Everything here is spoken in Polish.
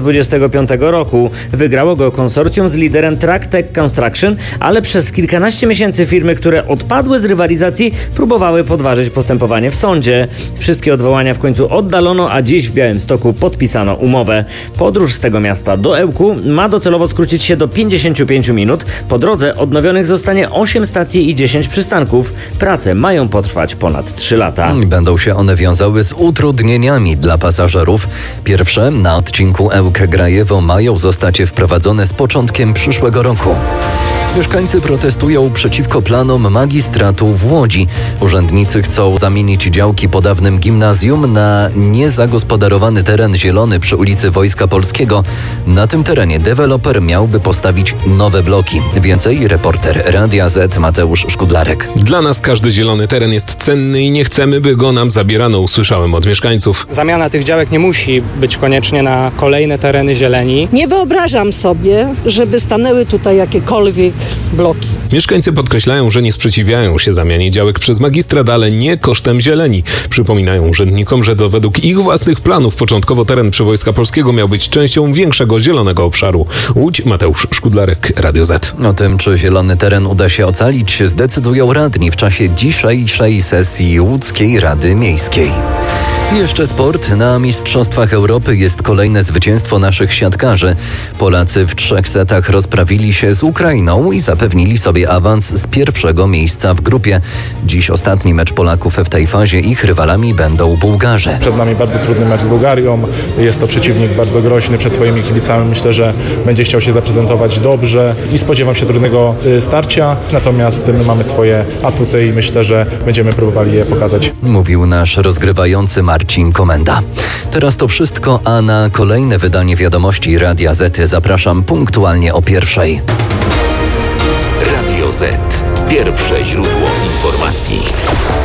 2025 roku. Wygrało go konsorcjum z liderem Tractech Construction, ale przez kilkanaście miesięcy firmy, które odpadły z rywalizacji, próbowały podważyć postępowanie w sądzie. Wszystkie odwołania w końcu oddalono, a dziś w Białymstoku podpisano umowę. Podróż z tego miasta do Ełku ma docelowo skrócić się do 55 minut. Po drodze odnowionych zostanie 8 stacji i 10 przystanków. Prace mają potrwać ponad 3 lata. Będą się one wiązały z utrudnieniami dla pasażerów. Pierwsze na odcinku Ełk-Grajewo mają zostać wprowadzone z początkiem przyszłego roku. Mieszkańcy protestują przeciwko planom magistratu w Łodzi. Urzędnicy chcą zamienić działki po dawnym gimnazjum na niezagospodarowany teren zielony przy ulicy Wojska Polskiego. Na tym terenie deweloper miałby postawić nowe bloki. Więcej reporter Radia Z Mateusz Szkudlarek. Dla nas każdy zielony teren jest cenny i nie chcemy, by go nam zabierano, usłyszałem od mieszkańców. Zamiana tych działek nie musi być koniecznie na kolejne tereny zieleni. Nie wyobrażam sobie, żeby stanęły tutaj jakiekolwiek bloki. Mieszkańcy podkreślają, że nie sprzeciwiają się zamianie działek przez magistrat, ale nie kosztem zieleni. Przypominają urzędnikom, że to według ich własnych planów początkowo teren przy Wojska Polskiego miał być częścią większego zielonego obszaru. Łódź, Mateusz Szkudlarek, Radio Z. O tym, czy zielony teren uda się ocalić, zdecydują radni w czasie dzisiejszej sesji Łódzkiej Rady Miejskiej. Jeszcze sport. Na Mistrzostwach Europy jest kolejne zwycięstwo naszych siatkarzy. Polacy w 3 setach rozprawili się z Ukrainą i zapewnili sobie awans z pierwszego miejsca w grupie. Dziś ostatni mecz Polaków w tej fazie. Ich rywalami będą Bułgarze. Przed nami bardzo trudny mecz z Bułgarią. Jest to przeciwnik bardzo groźny przed swoimi kibicami. Myślę, że będzie chciał się zaprezentować dobrze i spodziewam się trudnego starcia. Natomiast my mamy swoje atuty i myślę, że będziemy próbowali je pokazać. Mówił nasz rozgrywający Marcin Komenda. Teraz to wszystko, a na kolejne wydanie Wiadomości Radia Z zapraszam punktualnie o 1:00. Radio Z. Pierwsze źródło informacji.